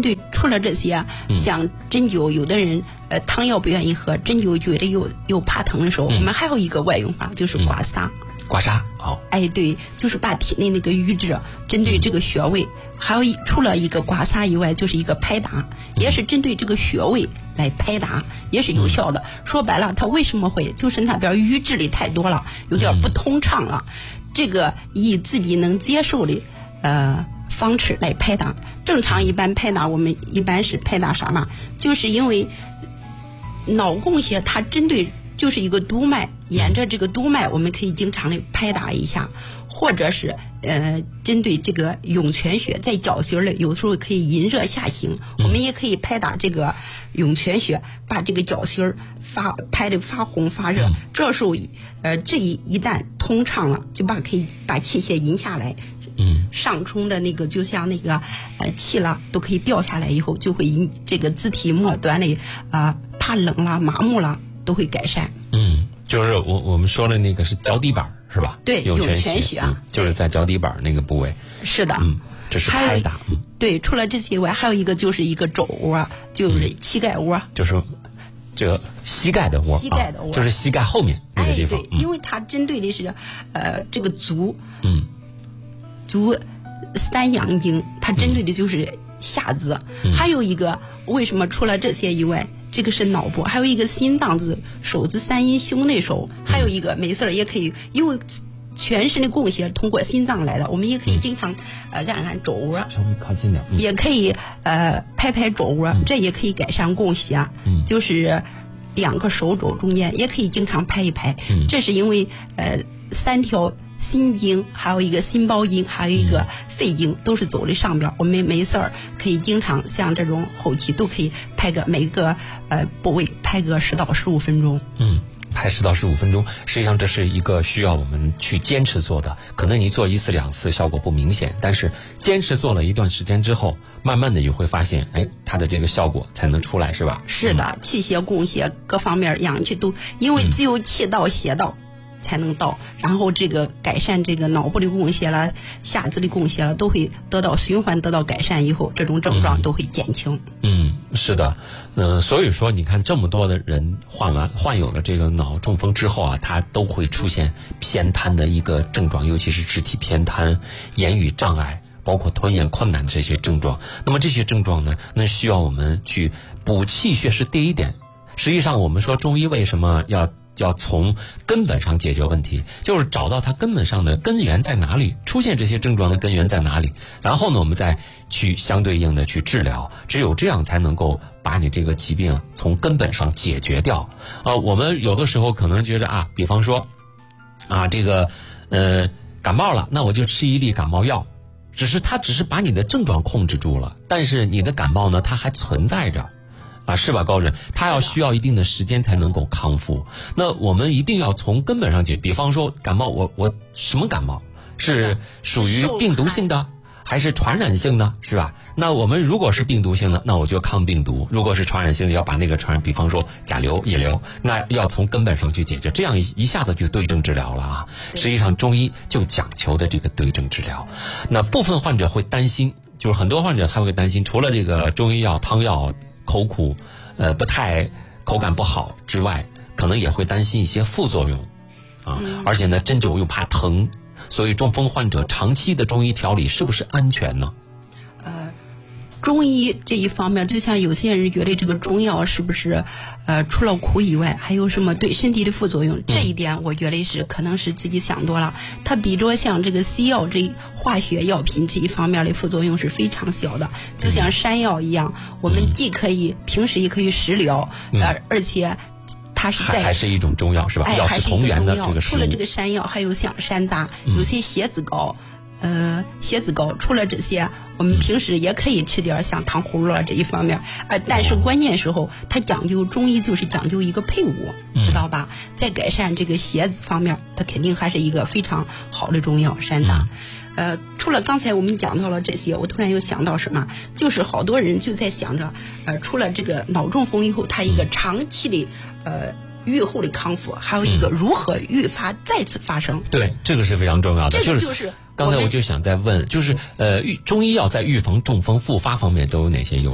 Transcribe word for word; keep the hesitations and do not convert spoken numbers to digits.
对除了这些， 嗯、 像针灸，有的人呃汤药不愿意喝，针灸觉得又又怕疼的时候，嗯、我们还有一个外用法，就是刮痧。 嗯刮痧，好， 哎，对，就是把体内那个瘀滞，针对这个穴位，嗯、还有一除了一个刮痧以外，就是一个拍打，嗯、也是针对这个穴位来拍打，也是有效的。嗯、说白了，它为什么会就是那边瘀滞的太多了，有点不通畅了，嗯、这个以自己能接受的呃方式来拍打。正常一般拍打，我们一般是拍打啥嘛？就是因为脑供血它针对。就是一个督脉，沿着这个督脉，我们可以经常的拍打一下，或者是呃，针对这个涌泉穴，在脚心里，有时候可以引热下行，我们也可以拍打这个涌泉穴，把这个脚心发拍的发红发热。这时候，呃，这一一旦通畅了，就把可以把气血引下来。嗯，上冲的那个就像那个呃气了都可以掉下来以后，就会引这个肢体末端的啊、呃、怕冷啦、麻木啦。都会改善。嗯， 就是我我们说的那个是脚底板是吧？ 对，涌泉穴、 嗯，就是在脚底板那个部位。 是的， 嗯，这是拍打。嗯， 对，除了这些以外，还有一个就是一个肘窝，就是膝盖窝， 嗯、就是这个膝盖的窝， 膝盖的窝、 啊，就是膝盖后面那个地方。 哎、对，嗯、因为它针对的是呃这个足， 嗯， 足三阳经，它针对的就是下肢。嗯、还有一个，为什么除了这些以外？这个是脑部，还有一个心脏子、手子三阴胸内手，还有一个没事儿也可以，因为全身的供血通过心脏来的，我们也可以经常呃按按肘窝， 稍微靠近点， 嗯、也可以呃拍拍肘窝，嗯、这也可以改善供血，嗯、就是两个手肘中间也可以经常拍一拍，嗯、这是因为呃三条。心经，还有一个心包经，还有一个肺经，都是走的上边。我们没事儿可以经常像这种后期都可以拍个每个呃部位拍个十到十五分钟。 嗯，拍十到十五分钟，实际上这是一个需要我们去坚持做的。可能你做一次两次效果不明显，但是坚持做了一段时间之后，慢慢的你会发现，哎，它的这个效果才能出来，是吧？ 是的，嗯、气血供血各方面阳气都，因为只有气到血到。嗯才能到，然后这个改善这个脑部的供血了、下肢的供血了，都会得到循环，得到改善以后，这种症状都会减轻。 嗯，是的，嗯、呃，所以说你看这么多的人患完患有了这个脑中风之后啊，他都会出现偏瘫的一个症状，尤其是肢体偏瘫、言语障碍，包括吞咽困难这些症状。那么这些症状呢，那需要我们去补气血是第一点。实际上，我们说中医为什么要？要从根本上解决问题，就是找到它根本上的根源在哪里，出现这些症状的根源在哪里，然后呢，我们再去相对应的去治疗，只有这样才能够把你这个疾病从根本上解决掉。啊、呃，我们有的时候可能觉得啊，比方说，啊，这个呃感冒了，那我就吃一粒感冒药，只是它只是把你的症状控制住了，但是你的感冒呢，它还存在着。啊，是吧，高人？他要需要一定的时间才能够康复。那我们一定要从根本上解。比方说感冒，我我什么感冒？是属于病毒性的，还是传染性的，是吧？那我们如果是病毒性的，那我就抗病毒；如果是传染性的，要把那个传染，比方说甲流、乙流，那要从根本上去解决。这样一下子就对症治疗了啊！实际上中医就讲求的这个对症治疗。那部分患者会担心，就是很多患者他会担心，除了这个中医药、汤药。口苦，呃，不太口感不好之外，可能也会担心一些副作用，啊，嗯、而且呢，针灸又怕疼，所以中风患者长期的中医调理是不是安全呢？ 呃，中医这一方面，就像有些人觉得这个中药是不是，呃，除了苦以外，还有什么对身体的副作用？嗯、这一点我觉得是可能是自己想多了。它比着像这个西药这化学药品这一方面的副作用是非常小的，就像山药一样，嗯、我们既可以平时也可以食疗，嗯、呃，而且。它是在还是一种中药是吧？ 哎， 药食同源的这个除了这个山药，还有像山楂，有些蝎子膏，嗯、呃，蝎子膏。除了这些，我们平时也可以吃点像糖葫芦这一方面。呃，但是关键时候，它讲究中医就是讲究一个配伍，嗯、知道吧？在改善这个蝎子方面，它肯定还是一个非常好的中药山楂。嗯呃，除了刚才我们讲到了这些，我突然又想到什么，就是好多人就在想着，呃，除了这个脑中风以后，它一个长期的呃愈后的康复，还有一个如何愈发再次发生。 对，这个是非常重要的。 这个就是刚才我就想再问，就是呃，中医药在预防中风复发方面都有哪些优